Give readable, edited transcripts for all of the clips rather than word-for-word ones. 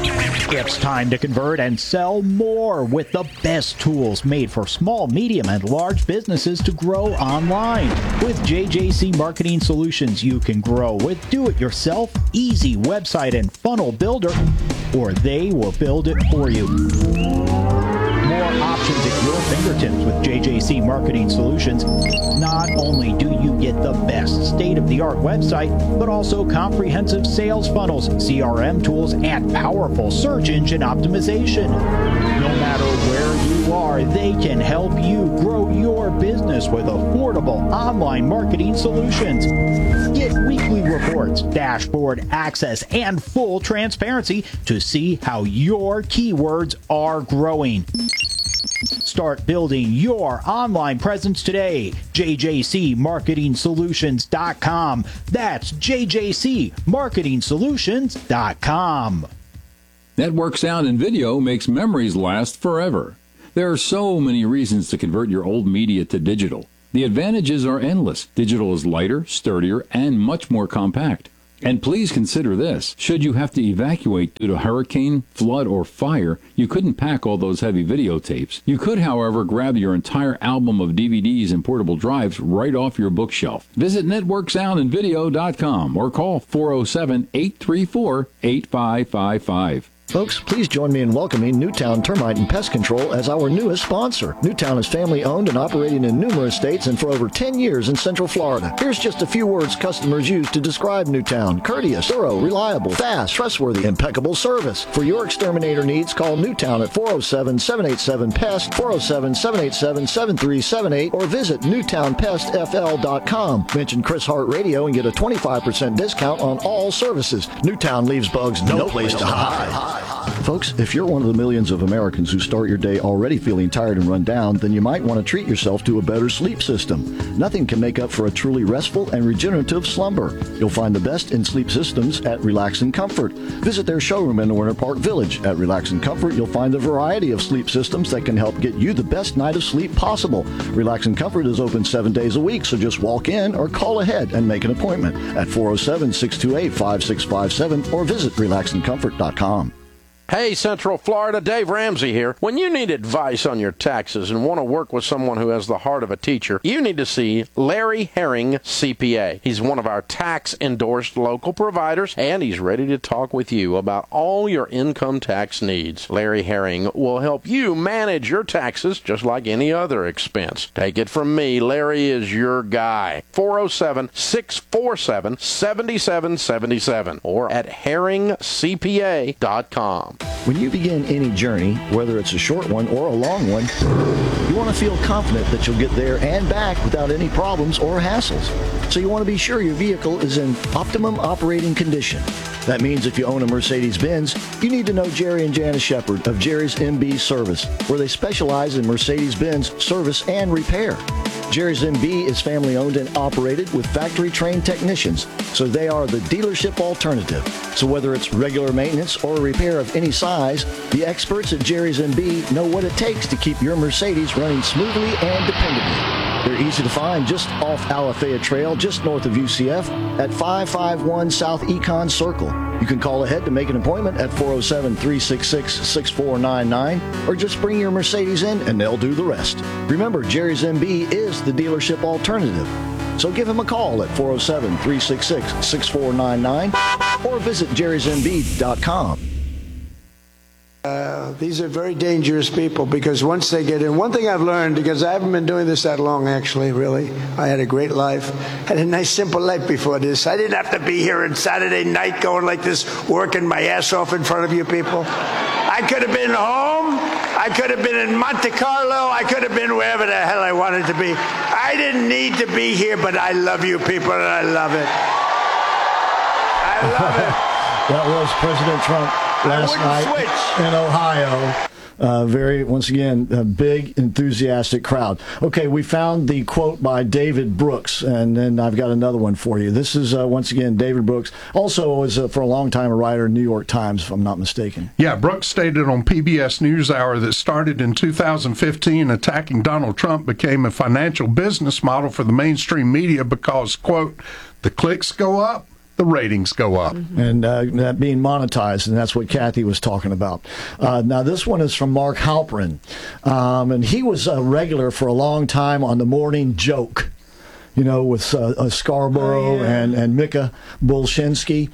It's time to convert and sell more with the best tools made for small, medium, and large businesses to grow online. With JJC Marketing Solutions, you can grow with do-it-yourself, easy website and funnel builder, or they will build it for you. More options at your fingertips with JJC Marketing Solutions. Not only do you get the best state-of-the-art website, but also comprehensive sales funnels, CRM tools, and powerful search engine optimization. No matter where you are, they can help you grow your business with affordable online marketing solutions. Get weekly reports, dashboard access, and full transparency to see how your keywords are growing. Start building your online presence today. JJCMarketingSolutions.com. That's JJCMarketingSolutions.com. Network Sound and Video makes memories last forever. There are so many reasons to convert your old media to digital. The advantages are endless. Digital is lighter, sturdier, and much more compact. And please consider this. Should you have to evacuate due to hurricane, flood, or fire, you couldn't pack all those heavy videotapes. You could, however, grab your entire album of DVDs and portable drives right off your bookshelf. Visit networksoundandvideo.com or call 407-834-8555. Folks, please join me in welcoming Newtown Termite and Pest Control as our newest sponsor. Newtown is family-owned and operating in numerous states and for over 10 years in Central Florida. Here's just a few words customers use to describe Newtown: courteous, thorough, reliable, fast, trustworthy, impeccable service. For your exterminator needs, call Newtown at 407-787-PEST, 407-787-7378, or visit newtownpestfl.com. Mention Chris Hart Radio and get a 25% discount on all services. Newtown leaves bugs no place to hide. Folks, if you're one of the millions of Americans who start your day already feeling tired and run down, then you might want to treat yourself to a better sleep system. Nothing can make up for a truly restful and regenerative slumber. You'll find the best in sleep systems at Relax and Comfort. Visit their showroom in Winter Park Village. At Relax and Comfort, you'll find a variety of sleep systems that can help get you the best night of sleep possible. Relax and Comfort is open 7 days a week, so just walk in or call ahead and make an appointment at 407-628-5657 or visit relaxandcomfort.com. Hey, Central Florida, Dave Ramsey here. When you need advice on your taxes and want to work with someone who has the heart of a teacher, you need to see Larry Herring, CPA. He's one of our tax-endorsed local providers, and he's ready to talk with you about all your income tax needs. Larry Herring will help you manage your taxes just like any other expense. Take it from me, Larry is your guy. 407-647-7777 or at herringcpa.com. When you begin any journey, whether it's a short one or a long one, you want to feel confident that you'll get there and back without any problems or hassles. So you want to be sure your vehicle is in optimum operating condition. That means if you own a Mercedes-Benz, you need to know Jerry and Janice Shepard of Jerry's MB Service, where they specialize in Mercedes-Benz service and repair. Jerry's MB is family-owned and operated with factory-trained technicians, so they are the dealership alternative. So whether it's regular maintenance or a repair of any size, the experts at Jerry's MB know what it takes to keep your Mercedes running smoothly and dependably. They're easy to find just off Alafaya Trail, just north of UCF, at 551 South Econ Circle. You can call ahead to make an appointment at 407-366-6499, or just bring your Mercedes in and they'll do the rest. Remember, Jerry's MB is the dealership alternative. So give him a call at 407-366-6499 or visit jerrysmb.com. These are very dangerous people because once they get in, one thing I've learned, because I haven't been doing this that long actually, really. I had a great life. Had a nice simple life before this. I didn't have to be here on Saturday night going like this, working my ass off in front of you people. I could have been home. I could have been in Monte Carlo. I could have been wherever the hell I wanted to be. I didn't need to be here, but I love you people, and I love it. I love it. That was President Trump last night in Ohio. Once again, a big, enthusiastic crowd. Okay, we found the quote by David Brooks, and then I've got another one for you. This is, once again, David Brooks. Also was, for a long time, a writer in New York Times, if I'm not mistaken. Yeah, Brooks stated on PBS NewsHour that started in 2015, attacking Donald Trump became a financial business model for the mainstream media because, quote, the clicks go up, the ratings go up. And that being monetized, and that's what Kathy was talking about. Now, this one is from Mark Halperin, and he was a regular for a long time on the Morning Joke, with Scarborough and Mika Bolshinsky.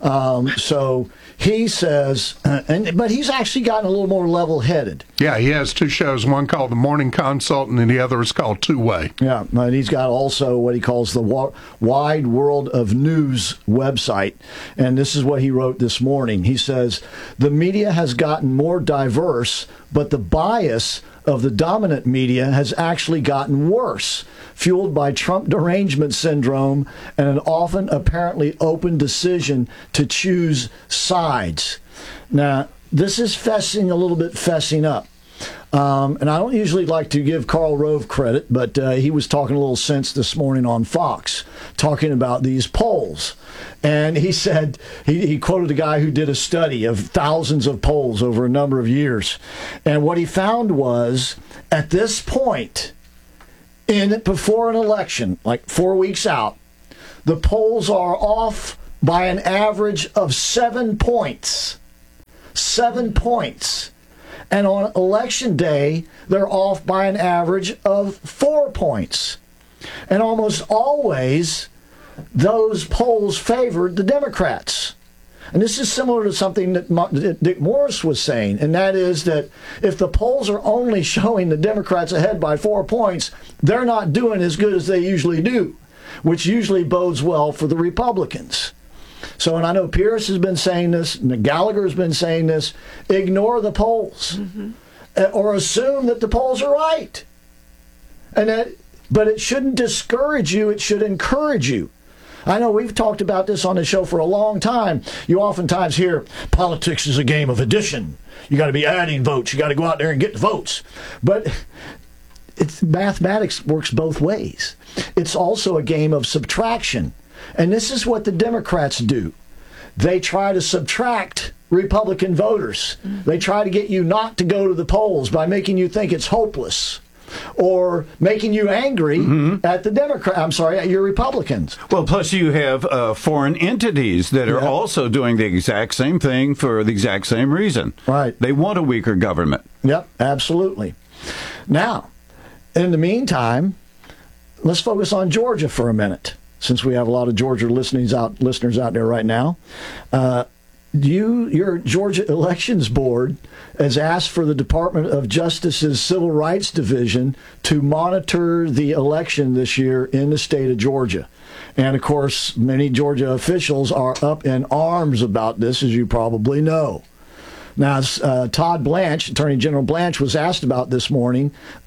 So he says, but he's actually gotten a little more level-headed. Yeah, he has two shows, one called The Morning Consultant and the other is called Two Way. Yeah, and he's got also what he calls the Wide World of News website. And this is what he wrote this morning. He says, the media has gotten more diverse, but the bias of the dominant media has actually gotten worse, fueled by Trump derangement syndrome and an often apparently open decision to choose sides. Now, this is fessing up. And I don't usually like to give Karl Rove credit, but he was talking a little sense this morning on Fox, talking about these polls. And he said, he quoted a guy who did a study of thousands of polls over a number of years. And what he found was, at this point, before an election, like 4 weeks out, the polls are off by an average of 7 points. 7 points. And on election day, they're off by an average of 4 points. And almost always, those polls favored the Democrats. And this is similar to something that Dick Morris was saying, and that is that if the polls are only showing the Democrats ahead by 4 points, they're not doing as good as they usually do, which usually bodes well for the Republicans. So, and I know Pierce has been saying this, and Gallagher has been saying this, ignore the polls, or assume that the polls are right. But it shouldn't discourage you, it should encourage you. I know we've talked about this on the show for a long time. You oftentimes hear politics is a game of addition. You got to be adding votes. You got to go out there and get the votes. But mathematics works both ways. It's also a game of subtraction. And this is what the Democrats do. They try to subtract Republican voters. They try to get you not to go to the polls by making you think it's hopeless, or making you angry at at your Republicans. Well, plus you have foreign entities that are also doing the exact same thing for the exact same reason. Right. They want a weaker government. Yep, absolutely. Now, in the meantime, let's focus on Georgia for a minute, since we have a lot of Georgia listeners out there right now. Your Georgia Elections Board has asked for the Department of Justice's Civil Rights Division to monitor the election this year in the state of Georgia. And, of course, many Georgia officials are up in arms about this, as you probably know. Now, Todd Blanche, Attorney General Blanche, was asked about this morning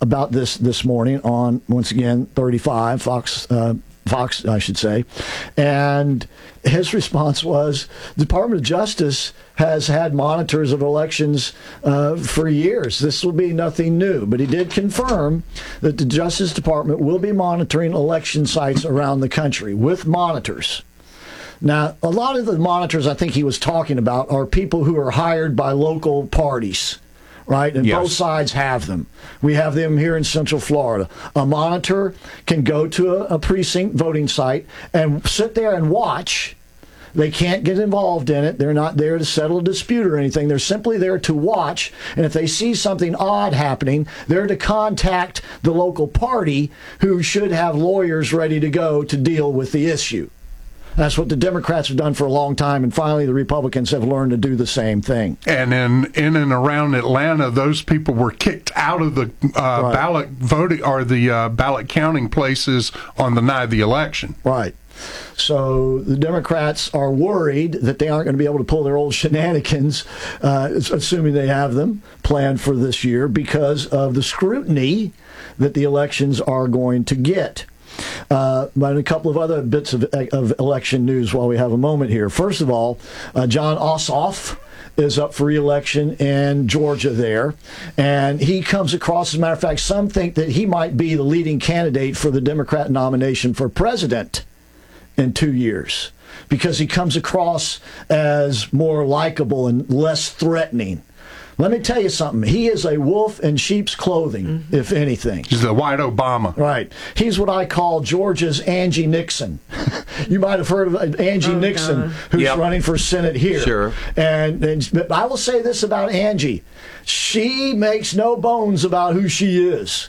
on, once again, 35, Fox, I should say, and his response was, the Department of Justice has had monitors of elections for years. This will be nothing new, but he did confirm that the Justice Department will be monitoring election sites around the country with monitors. Now, a lot of the monitors I think he was talking about are people who are hired by local parties. Right? And both sides have them. We have them here in Central Florida. A monitor can go to a precinct voting site and sit there and watch. They can't get involved in it. They're not there to settle a dispute or anything. They're simply there to watch. And if they see something odd happening, they're to contact the local party, who should have lawyers ready to go to deal with the issue. That's what the Democrats have done for a long time, and finally the Republicans have learned to do the same thing. And in and around Atlanta, those people were kicked out of the ballot voting or the ballot counting places on the night of the election. Right. So the Democrats are worried that they aren't going to be able to pull their old shenanigans, assuming they have them planned for this year, because of the scrutiny that the elections are going to get. But a couple of other bits of election news while we have a moment here. First of all, John Ossoff is up for re-election in Georgia there, and he comes across, as a matter of fact, some think that he might be the leading candidate for the Democrat nomination for president in 2 years, because he comes across as more likable and less threatening. Let me tell you something. He is a wolf in sheep's clothing, if anything. He's the white Obama. Right. He's what I call Georgia's Angie Nixon. You might have heard of Angie Nixon, who's running for Senate here. Sure. But I will say this about Angie. She makes no bones about who she is.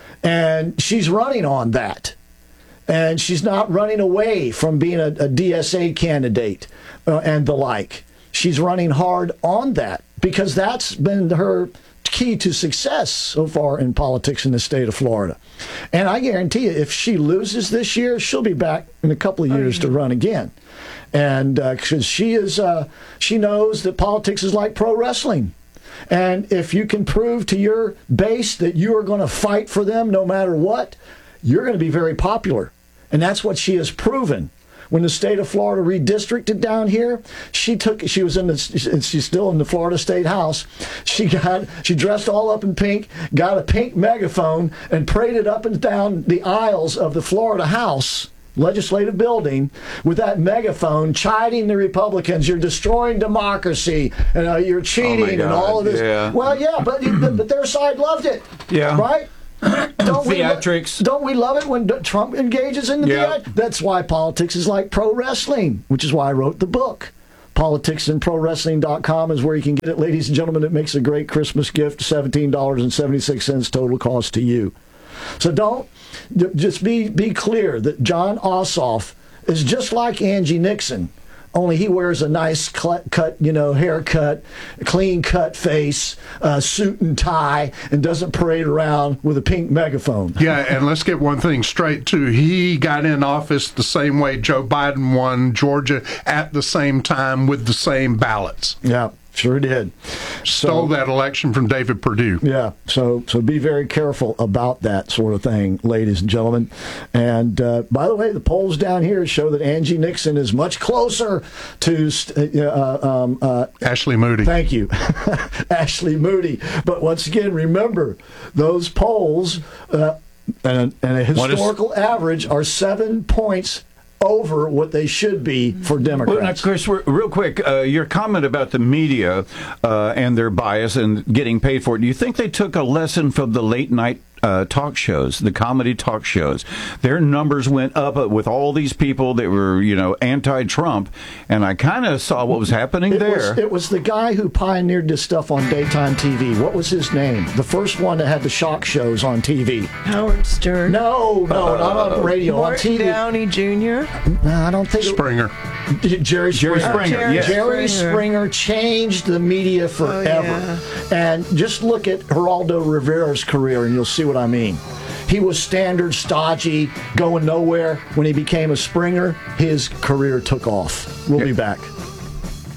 And she's running on that. And she's not running away from being a DSA candidate and the like. She's running hard on that because that's been her key to success so far in politics in the state of Florida. And I guarantee you, if she loses this year, she'll be back in a couple of years to run again. And because she knows that politics is like pro wrestling. And if you can prove to your base that you are going to fight for them no matter what, you're going to be very popular. And that's what she has proven. When the state of Florida redistricted down here, she's still in the Florida State House. She dressed all up in pink, got a pink megaphone, and paraded up and down the aisles of the Florida House legislative building with that megaphone, chiding the Republicans. You're destroying democracy, and you're cheating, and all of this. Yeah. Well, yeah, but their side loved it. Yeah. Right? Theatrics. Don't we love it when Trump engages in the theatrics? That's why politics is like pro wrestling, which is why I wrote the book. PoliticsandProWrestling.com is where you can get it, ladies and gentlemen. It makes a great Christmas gift. $17.76 total cost to you. So just be clear that Jon Ossoff is just like Angie Nixon, only he wears a nice cut, haircut, clean cut face, suit and tie, and doesn't parade around with a pink megaphone. Yeah, and let's get one thing straight, too. He got in office the same way Joe Biden won Georgia, at the same time with the same ballots. Yeah. Sure did. Stole that election from David Perdue. Yeah, so be very careful about that sort of thing, ladies and gentlemen. And by the way, the polls down here show that Angie Nixon is much closer to Ashley Moody. Thank you, Ashley Moody. But once again, remember those polls and a historical average are 7 points over what they should be for Democrats. Well, now, Chris, real quick, your comment about the media and their bias and getting paid for it, do you think they took a lesson from the late night talk shows, the comedy talk shows? Their numbers went up with all these people that were, anti-Trump, and I kind of saw what was happening there. It was the guy who pioneered this stuff on daytime TV. What was his name? The first one that had the shock shows on TV. Howard Stern. No, not on the radio. Morton on TV. Downey Jr. No, I don't think Springer. Jerry Springer. Yes. Jerry Springer changed the media forever. Oh, yeah. And just look at Geraldo Rivera's career, and you'll see what I mean. He was standard, stodgy, going nowhere. When he became a Springer, his career took off. We'll be back.